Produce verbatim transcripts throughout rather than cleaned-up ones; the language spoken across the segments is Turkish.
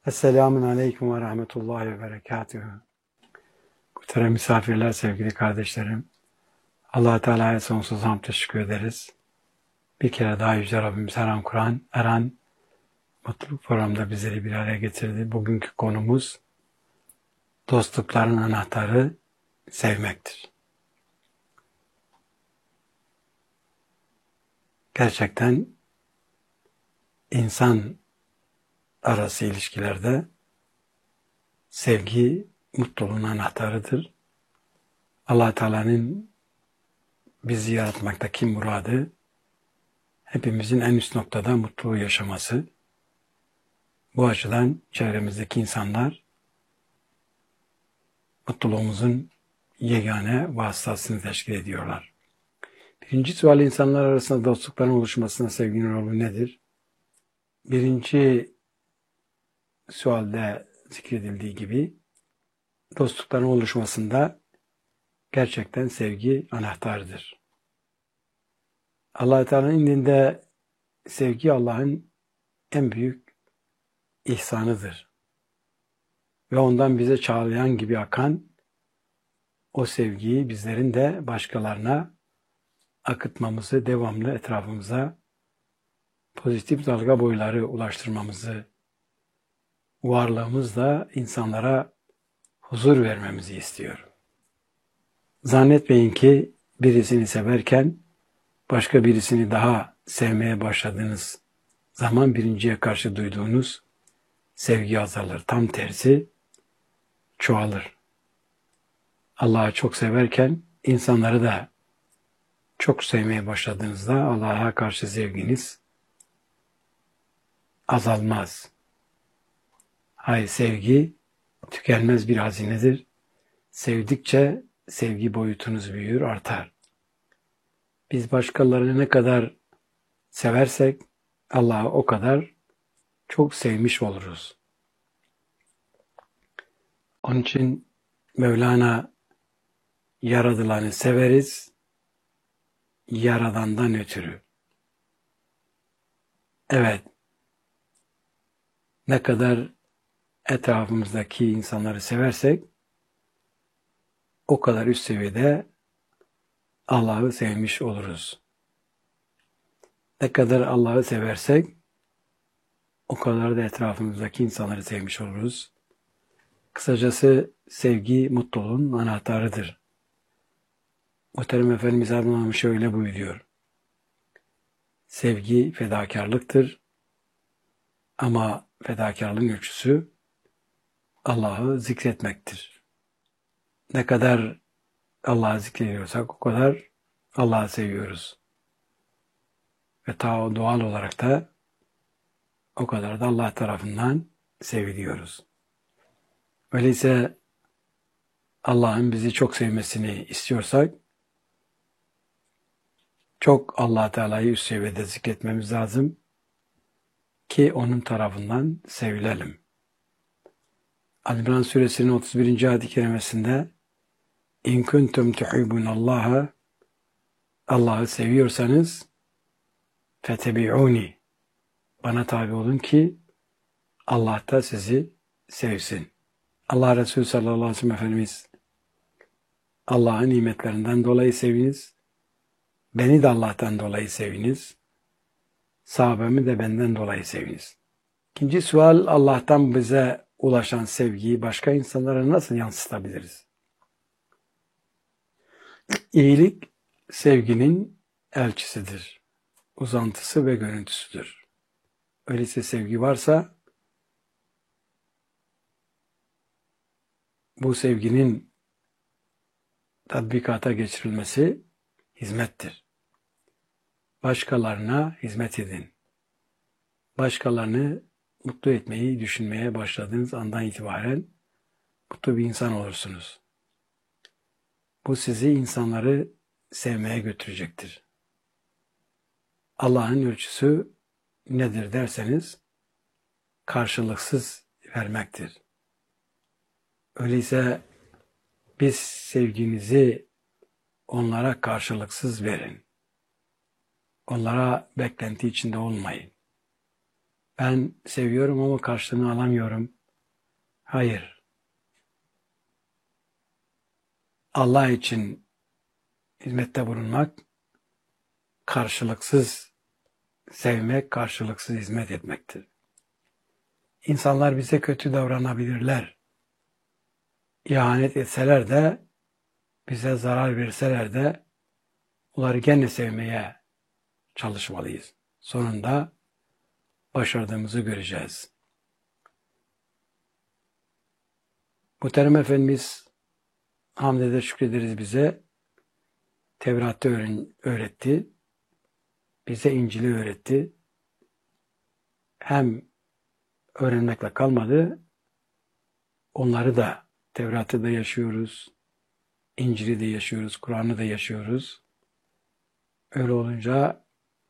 Esselamun Aleyküm ve Rahmetullahi ve Berekatühü. Muhterem misafirler, sevgili kardeşlerim. Allah-u Teala'ya sonsuz hamd teşekkür ederiz. Bir kere daha Yüce Rabbimiz her an Kur'an, her an mutluluk programda bizleri bir araya getirdi. Bugünkü konumuz dostlukların anahtarı sevmektir. Gerçekten insan arası ilişkilerde sevgi mutluluğun anahtarıdır. Allah-u Teala'nın bizi yaratmaktaki muradı hepimizin en üst noktada mutluluğu yaşaması. Bu açıdan çevremizdeki insanlar mutluluğumuzun yegane vasıtasını teşkil ediyorlar. Birinci sual, insanlar arasında dostlukların oluşmasına sevginin rolü nedir? Birinci sualde zikredildiği gibi dostlukların oluşmasında gerçekten sevgi anahtardır. Allah-u Teala'nın indinde sevgi Allah'ın en büyük ihsanıdır. Ve ondan bize çağlayan gibi akan o sevgiyi bizlerin de başkalarına akıtmamızı, devamlı etrafımıza pozitif dalga boyları ulaştırmamızı, varlığımızla insanlara huzur vermemizi istiyor. Zannetmeyin ki birisini severken başka birisini daha sevmeye başladığınız zaman birinciye karşı duyduğunuz sevgi azalır. Tam tersi çoğalır. Allah'ı çok severken insanları da çok sevmeye başladığınızda Allah'a karşı sevginiz azalmaz. Hayır, sevgi tükenmez bir hazinedir. Sevdikçe sevgi boyutunuz büyür, artar. Biz başkalarını ne kadar seversek Allah'ı o kadar çok sevmiş oluruz. Onun için Mevlana yaradılanı severiz, Yaradan'dan ötürü. Evet, ne kadar etrafımızdaki insanları seversek o kadar üst seviyede Allah'ı sevmiş oluruz. Ne kadar Allah'ı seversek o kadar da etrafımızdaki insanları sevmiş oluruz. Kısacası sevgi mutluluğun anahtarıdır. Muhterem Efendimiz Aleyhisselam şöyle buyuruyor. Sevgi fedakarlıktır ama fedakarlığın ölçüsü Allah'ı zikretmektir. Ne kadar Allah'ı zikrediyorsak o kadar Allah'ı seviyoruz. Ve ta doğal olarak da o kadar da Allah tarafından seviliyoruz. Öyleyse Allah'ın bizi çok sevmesini istiyorsak çok Allah Teala'yı üst seviyede zikretmemiz lazım ki onun tarafından sevilelim. Ali İmran suresinin otuz birinci ayet-i kerimesinde İn kuntum tuhibbunallaha, Allah'ı seviyorsanız fetebi'uni, bana tabi olun ki Allah da sizi sevsin. Allah Resulü sallallahu aleyhi ve sellem Efendimiz Allah'ın nimetlerinden dolayı seviniz, beni de Allah'tan dolayı seviniz, sahabemi de benden dolayı seviniz. İkinci sual, Allah'tan bize ulaşan sevgiyi başka insanlara nasıl yansıtabiliriz? İyilik sevginin elçisidir, uzantısı ve görüntüsüdür. Öyleyse sevgi varsa bu sevginin tatbikata geçirilmesi hizmettir. Başkalarına hizmet edin. Başkalarını mutlu etmeyi düşünmeye başladığınız andan itibaren mutlu bir insan olursunuz. Bu sizi insanları sevmeye götürecektir. Allah'ın ölçüsü nedir derseniz karşılıksız vermektir. Öyleyse biz sevginizi onlara karşılıksız verin. Onlara beklenti içinde olmayın. Ben seviyorum ama karşılığını alamıyorum. Hayır. Allah için hizmette bulunmak, karşılıksız sevmek, karşılıksız hizmet etmektir. İnsanlar bize kötü davranabilirler. İhanet etseler de, bize zarar verseler de, onları gene sevmeye çalışmalıyız. Sonunda başardığımızı göreceğiz. Muhterem Efendimiz, hamd eder şükrederiz bize, Tevrat'ı öğretti, bize İncil'i öğretti. Hem öğrenmekle kalmadı, onları da, Tevrat'ı da yaşıyoruz, İncil'i de yaşıyoruz, Kur'an'ı da yaşıyoruz. Öyle olunca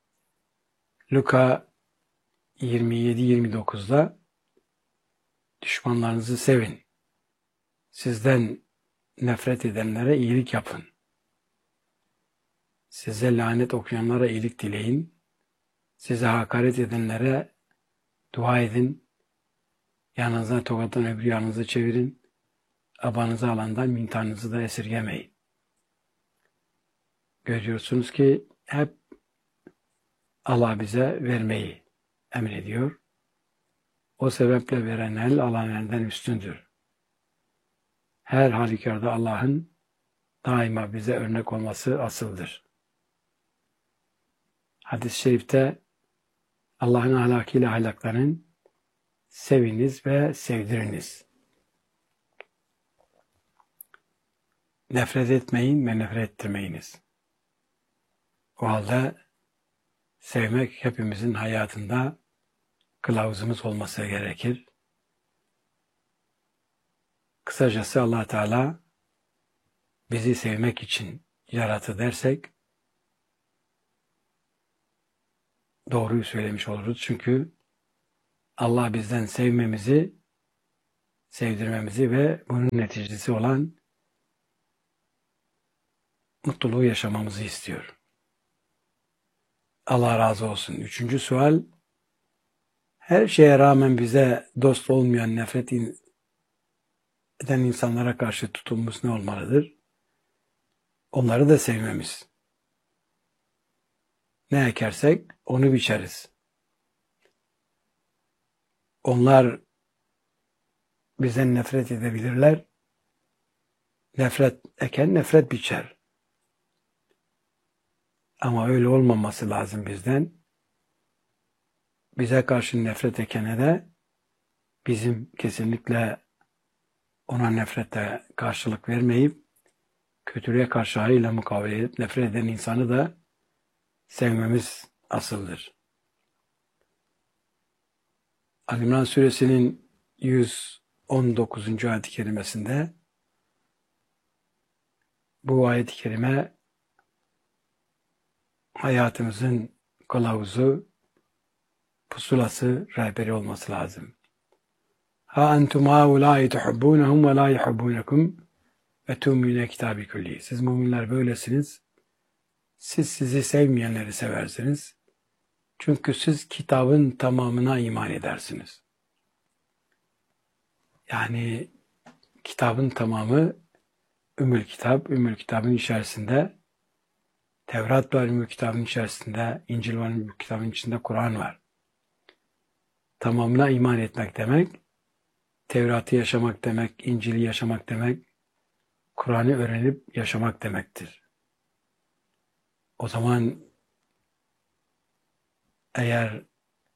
Luka yirmi yedi yirmi dokuzda düşmanlarınızı sevin, sizden nefret edenlere iyilik yapın, size lanet okuyanlara iyilik dileyin, size hakaret edenlere dua edin, yanınıza tokattan öbür yanınızı çevirin, abanızı alandan mintanınızı da esirgemeyin. Görüyorsunuz ki hep Allah bize vermeyi emrediyor. O sebeple veren el alan elden üstündür. Her halükarda Allah'ın daima bize örnek olması asıldır. Hadis-i şerifte Allah'ın ahlakıyla ahlaklanın, seviniz ve sevdiriniz. Nefret etmeyin ve nefret ettirmeyiniz. O halde sevmek hepimizin hayatında kılavuzumuz olması gerekir. Kısacası Allah Teala bizi sevmek için yarattı dersek doğruyu söylemiş oluruz. Çünkü Allah bizden sevmemizi, sevdirmemizi ve bunun neticesi olan mutluluğu yaşamamızı istiyor. Allah razı olsun. Üçüncü sual, her şeye rağmen bize dost olmayan, nefret eden insanlara karşı tutumumuz ne olmalıdır? Onları da sevmemiz. Ne ekersek onu biçeriz. Onlar bizden nefret edebilirler. Nefret eken nefret biçer. Ama öyle olmaması lazım bizden. Bize karşı nefret ekene de bizim kesinlikle ona nefrete karşılık vermeyip kötülüğe karşı hayırla mukavele edip nefret eden insanı da sevmemiz asıldır. Ali-İmran suresinin yüz on dokuzuncu ayet-i kerimesinde bu ayet-i kerime hayatımızın kılavuzu, pusulası, rehberi olması lazım. Ha entum haulâi tuhibbûnehum ve lâ yuhibbûnekum ve tu'minûne kitâbi kulli. Siz müminler böylesiniz. Siz sizi sevmeyenleri seversiniz. Çünkü siz kitabın tamamına iman edersiniz. Yani kitabın tamamı Ümmül Kitap, Ümmül Kitabın içerisinde Tevrat var, Ümmül Kitabın içerisinde İncil var, Ümmül Kitabın içinde Kur'an var. Tamamına iman etmek demek, Tevrat'ı yaşamak demek, İncil'i yaşamak demek, Kur'an'ı öğrenip yaşamak demektir. O zaman eğer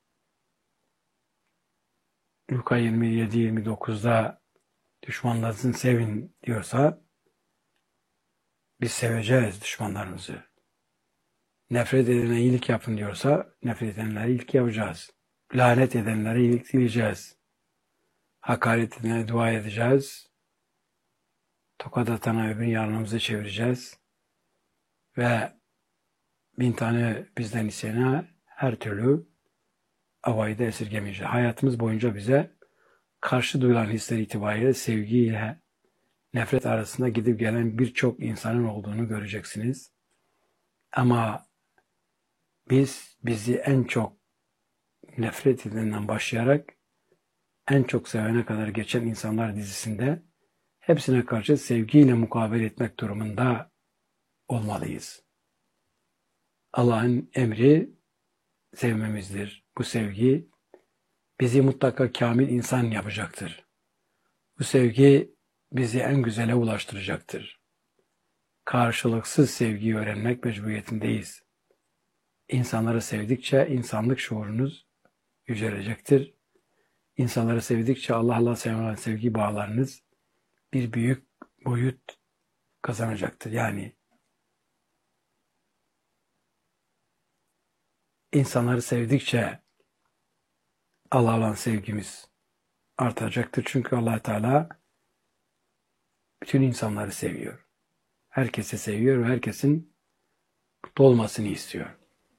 Luka yirmi yedi yirmi dokuzda düşmanlarınızı sevin diyorsa biz seveceğiz düşmanlarımızı. Nefret edene iyilik yapın diyorsa nefret edenlere iyilik yapacağız. Lanet edenlere iyilik dileyeceğiz. Hakaret edene dua edeceğiz. Tokat atana öbür yanımızı çevireceğiz. Ve bin tane bizden isteyene her türlü avayı da esirgemeyeceğiz. Hayatımız boyunca bize karşı duyulan hisler itibariyle sevgiyle nefret arasında gidip gelen birçok insanın olduğunu göreceksiniz. Ama biz bizi en çok nefret edenden başlayarak En çok sevene kadar geçen insanlar dizisinde hepsine karşı sevgiyle mukabele etmek durumunda olmalıyız. Allah'ın emri sevmemizdir. Bu sevgi bizi mutlaka kamil insan yapacaktır. Bu sevgi bizi en güzele ulaştıracaktır. Karşılıksız sevgiyi öğrenmek mecburiyetindeyiz. İnsanları sevdikçe insanlık şuurunuz yücelecektir. İnsanları sevdikçe Allah'la seven sevgi bağlarınız bir büyük boyut kazanacaktır. Yani insanları sevdikçe Allah'a olan sevgimiz artacaktır. Çünkü Allah Teala bütün insanları seviyor. Herkesi seviyor ve herkesin mutlu olmasını istiyor.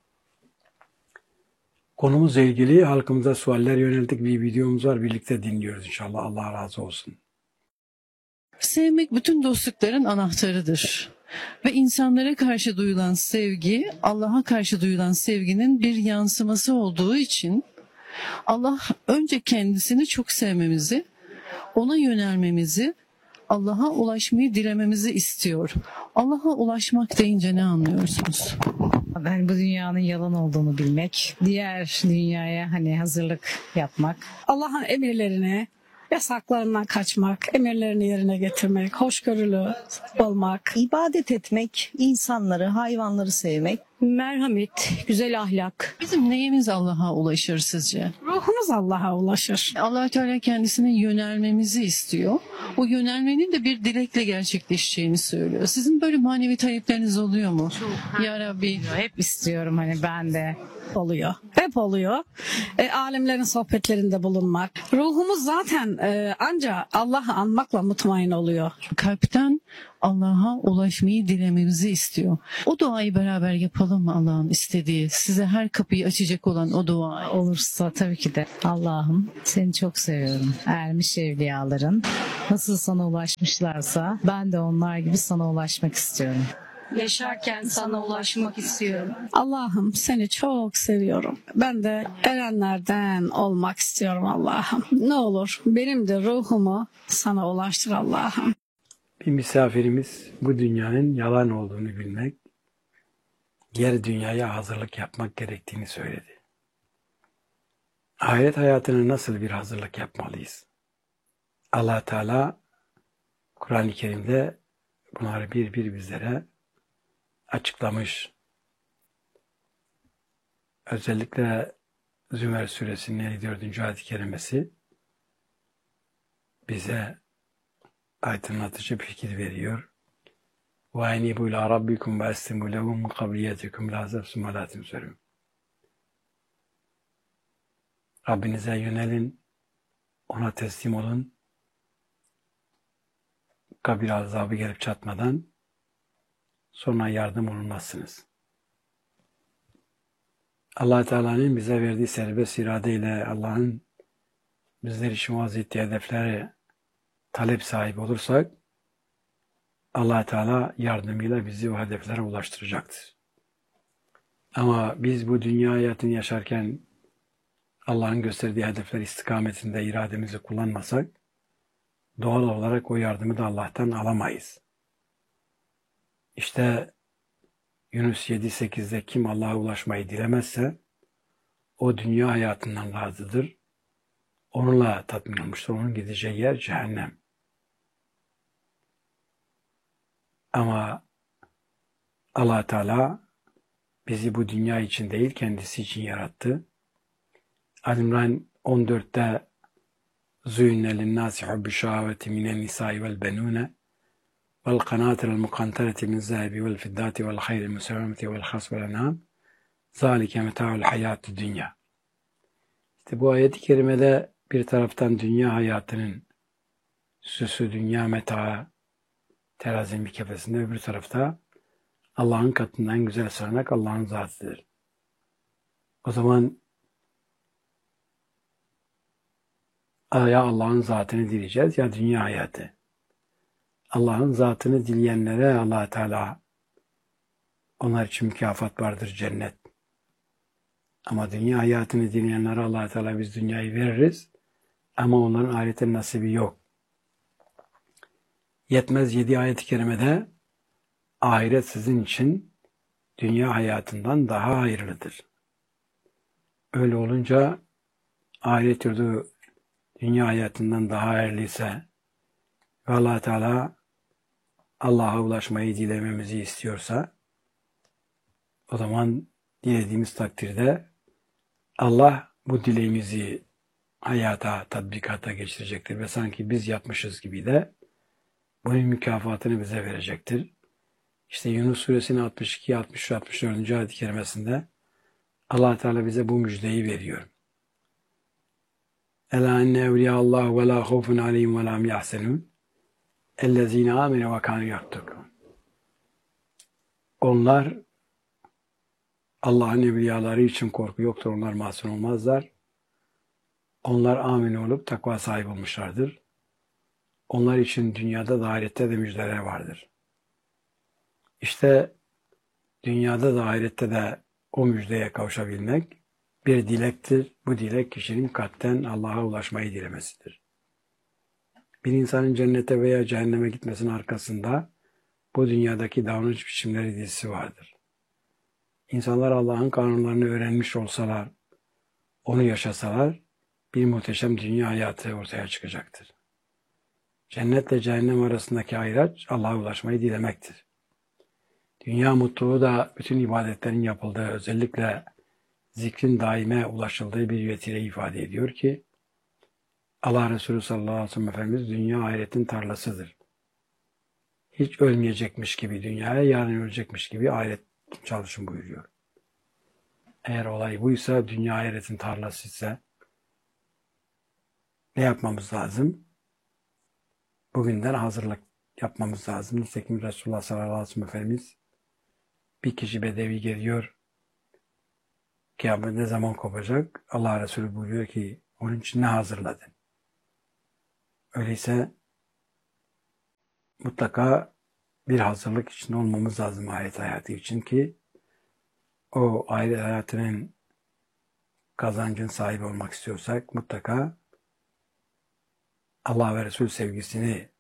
Konumuzla ilgili halkımıza sualler yöneldik bir videomuz var. Birlikte dinliyoruz inşallah. Allah razı olsun. Sevmek bütün dostlukların anahtarıdır. Ve insanlara karşı duyulan sevgi, Allah'a karşı duyulan sevginin bir yansıması olduğu için Allah önce kendisini çok sevmemizi, ona yönelmemizi, Allah'a ulaşmayı dilememizi istiyor. Allah'a ulaşmak deyince ne anlıyorsunuz? Ben bu dünyanın yalan olduğunu bilmek, diğer dünyaya hani hazırlık yapmak. Allah'ın emirlerine, yasaklarından kaçmak, emirlerini yerine getirmek, hoşgörülü olmak, İbadet etmek, insanları, hayvanları sevmek. merhamet, güzel ahlak. Bizim neyimiz Allah'a ulaşır sizce? Ruhumuz Allah'a ulaşır. Allah Teala kendisine yönelmemizi istiyor. O yönelmenin de bir dilekle gerçekleşeceğini söylüyor. Sizin böyle manevi talepleriniz oluyor mu? Ya Rabbi. Hep istiyorum hani ben de. Oluyor. Hep oluyor. E, alimlerin sohbetlerinde bulunmak. Ruhumuz zaten e, ancak Allah'ı anmakla mutmain oluyor. Kalpten Allah'a ulaşmayı dilememizi istiyor. O duayı beraber yapalım mı Allah'ın istediği? Size her kapıyı açacak olan o dua. Olursa tabii ki de. Allah'ım seni çok seviyorum. Ermiş evliyaların nasıl sana ulaşmışlarsa ben de onlar gibi sana ulaşmak istiyorum. Yaşarken sana ulaşmak istiyorum. Allah'ım seni çok seviyorum. Ben de erenlerden olmak istiyorum Allah'ım. Ne olur benim de ruhumu sana ulaştır Allah'ım. Bir misafirimiz bu dünyanın yalan olduğunu bilmek, diğer dünyaya hazırlık yapmak gerektiğini söyledi. Ahiret hayatına nasıl bir hazırlık yapmalıyız? Allah Teala Kur'an-ı Kerim'de bunları bir bir bizlere açıklamış. Özellikle Zümer suresinin elli dördüncü ayet-i kerimesi bize aydınlatıcı bir fikir veriyor. وَاَنِبُوا اِلَى رَبِّكُمْ وَاَسْتِمُوا لَهُمْ قَبْلِيَتِكُمْ لَا زَفْسُمْ وَلَا تِمْسَرُونَ Rabbinize yönelin, ona teslim olun, kabir azabı gelip çatmadan sonra yardım olunmazsınız. Allah Teala'nın bize verdiği serbest iradeyle Allah'ın bizler için vaaz ettiği hedeflere talep sahibi olursak Allah Teala yardımıyla bizi o hedeflere ulaştıracaktır. Ama biz bu dünya hayatını yaşarken Allah'ın gösterdiği hedefler istikametinde irademizi kullanmasak doğal olarak o yardımı da Allah'tan alamayız. İşte Yunus yedi sekizde kim Allah'a ulaşmayı dilemezse o dünya hayatından razıdır. Onunla tatmin olmuştur. Onun gideceği yer cehennem. Ama Allah Teala bizi bu dünya için değil kendisi için yarattı. Ali-İmran on dörtte züyne linnâsi hubbi şahveti minen nisâi vel benûne vel kanâtirel mukantareti min zâhebi vel fiddâti vel hayril musevvemeti vel khas vel en'âm zâlike metâ'ul hayâtü dünya. İşte bu ayet-i kerimede bir taraftan dünya hayatının süsü, dünya metaı, terazinin bir kefesinde, öbür tarafta Allah'ın katından güzel sığınak Allah'ın zatıdır. O zaman ya Allah'ın zatını dileyeceğiz ya dünya hayatı. Allah'ın zatını dileyenlere Allah Teala onlar için mükafat vardır, cennet. Ama dünya hayatını dileyenlere Allah Teala biz dünyayı veririz Ama onların ahirete nasibi yok. Yetmez yedi ayet-i kerimede ahiret sizin için dünya hayatından daha hayırlıdır. Öyle olunca ahiret yurdu dünya hayatından daha hayırlıysa ve Allah Teala Allah'a ulaşmayı dilememizi istiyorsa o zaman dilediğimiz takdirde Allah bu dileğimizi hayata, tatbikata geçirecektir ve sanki biz yapmışız gibi de bunun mükafatını bize verecektir. İşte Yunus suresinin altmış iki, altmış üç, altmış dördüncü ayet-i kerimesinde Allah Teala bize bu müjdeyi veriyor. Ela enne evliyallahu ve la khawfun aleyhim ve la hum yahzenun ellezine amenu ve kanu yattakun. Onlar Allah'ın evliyaları için korku yoktur. Onlar masum olmazlar. Onlar amin olup takva sahibi olmuşlardır. Onlar için dünyada da ahirette de müjdeler vardır. İşte dünyada da ahirette de o müjdeye kavuşabilmek bir dilektir. Bu dilek kişinin kalpten Allah'a ulaşmayı dilemesidir. Bir insanın cennete veya cehenneme gitmesinin arkasında bu dünyadaki davranış biçimleri dizisi vardır. İnsanlar Allah'ın kanunlarını öğrenmiş olsalar, onu yaşasalar bir muhteşem dünya hayatı ortaya çıkacaktır. Cennetle cehennem arasındaki ayraç Allah'a ulaşmayı dilemektir. Dünya mutluluğu da bütün ibadetlerin yapıldığı, özellikle zikrin daime ulaşıldığı bir vesile ifade ediyor ki Allah Resulü sallallahu aleyhi ve sellem Efendimiz dünya ahiretin tarlasıdır. Hiç ölmeyecekmiş gibi dünyaya, yarın ölecekmiş gibi ahiret çalışın buyuruyor. Eğer olay buysa, dünya ahiretin tarlası ise ne yapmamız lazım? Bugünden hazırlık yapmamız lazım. Nitekim Resulullah sallallahu aleyhi ve sellem Efendimiz bir kişi bedevi geliyor. Kıyamet ne zaman kopacak? Allah Resulü buyuruyor ki onun için ne hazırladın? Öyleyse mutlaka bir hazırlık için olmamız lazım ahiret hayatı için ki o ahiret hayatının kazancın sahibi olmak istiyorsak mutlaka Allah ve Resul sevgisini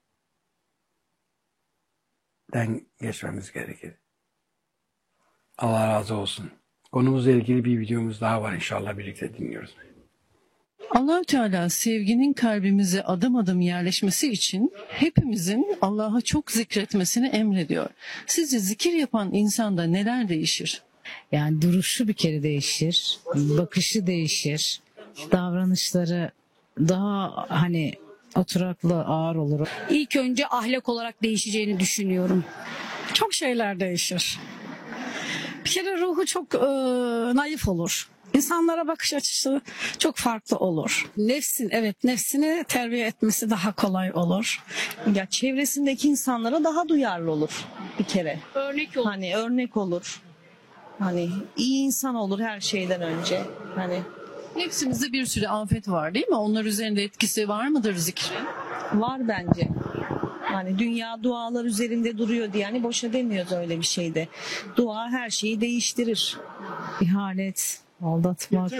den geçmemiz gerekir. Allah razı olsun. Konumuzla ilgili bir videomuz daha var, inşallah birlikte dinliyoruz. Allah-u Teala sevginin kalbimize adım adım yerleşmesi için hepimizin Allah'ı çok zikretmesini emrediyor. Sizce zikir yapan insanda neler değişir? Yani duruşu bir kere değişir, bakışı değişir, davranışları daha hani oturaklı, ağır olur. İlk önce ahlak olarak değişeceğini düşünüyorum. Çok şeyler değişir. Bir kere ruhu çok e, naif olur. İnsanlara bakış açısı çok farklı olur. Nefsin, evet nefsini terbiye etmesi daha kolay olur. Ya çevresindeki insanlara daha duyarlı olur bir kere. Örnek olur. Hani örnek olur. Hani iyi insan olur her şeyden önce. Hani Nefsimizde bir sürü afet var değil mi? Onlar üzerinde etkisi var mıdır zikrin? var bence. Hani dünya dualar üzerinde duruyor diye hani boşa demiyoruz öyle bir şeyde. Dua her şeyi değiştirir. İhanet, aldatmak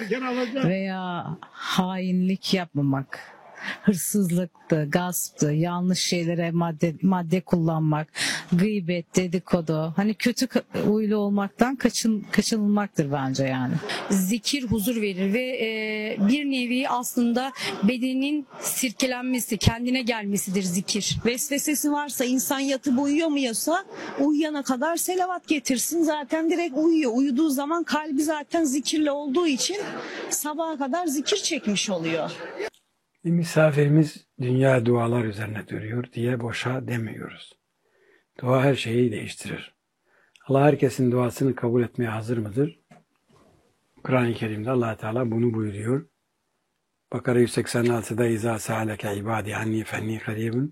veya hainlik yapmamak, hırsızlıktı, gasptı, yanlış şeylere madde, madde kullanmak, gıybet, dedikodu, hani kötü huylu olmaktan kaçın, kaçınılmaktır bence yani. Zikir huzur verir ve e, bir nevi aslında bedenin sirkelenmesi, kendine gelmesidir zikir. Vesvesesi varsa, insan yatıp uyuyamıyorsa uyuyana kadar selavat getirsin, zaten direkt uyuyor. Uyuduğu zaman kalbi zaten zikirle olduğu için sabaha kadar zikir çekmiş oluyor. Bir misafirimiz dünya dualar üzerine duruyor diye boşa demiyoruz. Dua her şeyi değiştirir. Allah herkesin duasını kabul etmeye hazır mıdır? Kur'an-ı Kerim'de Allah Teala bunu buyuruyor. Bakara yüz seksen altıda İzâ sâleke ibâdî annî fennî karîbun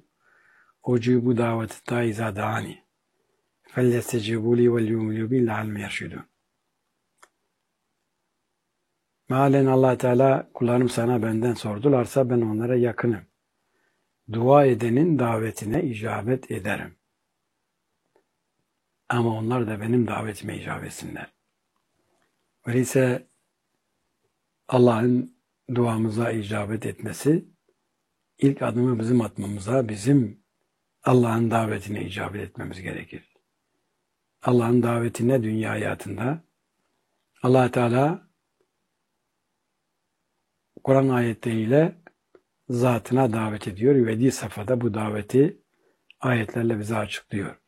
ucîbu dâvetitâ izâ dâni fellestecibûlî vel yûmilû bî le'allem yerşudûn. Mealen Allah Teala kullarım sana benden sordularsa ben onlara yakınım. Dua edenin davetine icabet ederim. Ama onlar da benim davetime icabet etsinler. Öyleyse Allah'ın duamıza icabet etmesi ilk adımı bizim atmamıza, bizim Allah'ın davetine icabet etmemiz gerekir. Allah'ın davetine dünya hayatında Allah Teala Kur'an ayetleriyle zatına davet ediyor ve yedi safhada bu daveti ayetlerle bize açıklıyor.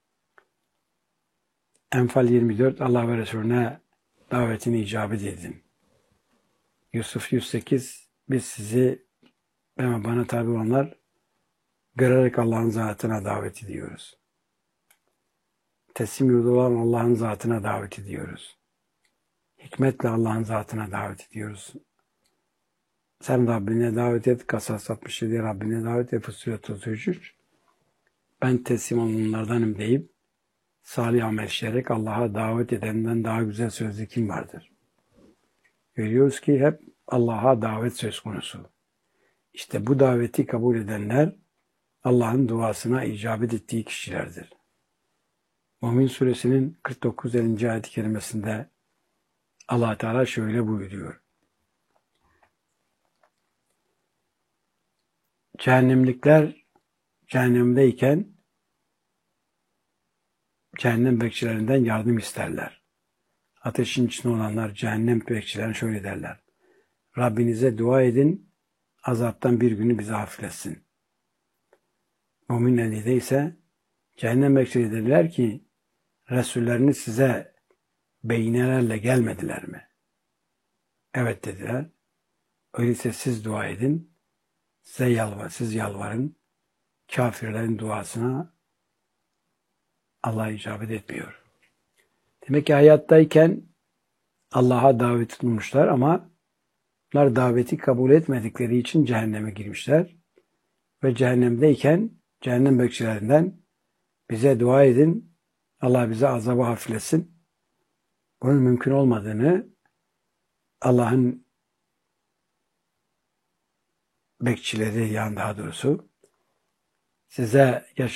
Enfal yirmi dört Allah ve Resulüne davetini icabet edin. Yusuf yüz sekiz biz sizi ve bana tabi olanlar görerek Allah'ın zatına davet ediyoruz. Teslim yurdu olan Allah'ın zatına davet ediyoruz. Hikmetle Allah'ın zatına davet ediyoruz. Sen Rabbine davet et. Kasas altmış yedi Rabbine davet et. Fussilet otuz üç. Ben teslim olanlardanım deyip salih amel işleyerek Allah'a davet edenden daha güzel sözlü kim vardır? Görüyoruz ki hep Allah'a davet söz konusu. İşte bu daveti kabul edenler Allah'ın duasına icabet ettiği kişilerdir. Mümin Suresinin kırk dokuz ellinci ayet-i kerimesinde Allah Teala şöyle buyuruyor. Cehennemlikler cehennemdeyken cehennem bekçilerinden yardım isterler. Ateşin içinde olanlar cehennem bekçilerine şöyle derler. Rabbinize dua edin, azaptan bir günü bize hafifletsin. Mümin elinde ise cehennem bekçileri dediler ki Resulleriniz size beyinelerle gelmediler mi? Evet dediler. Öyleyse siz dua edin. Size yalvar, siz yalvarın. Kafirlerin duasına Allah icabet etmiyor. Demek ki hayattayken Allah'a davet bulmuşlar ama bunlar daveti kabul etmedikleri için cehenneme girmişler. Ve cehennemdeyken cehennem bekçilerinden bize dua edin, Allah bize azabı hafifletsin. Bunun mümkün olmadığını Allah'ın bekçileri, yani daha doğrusu size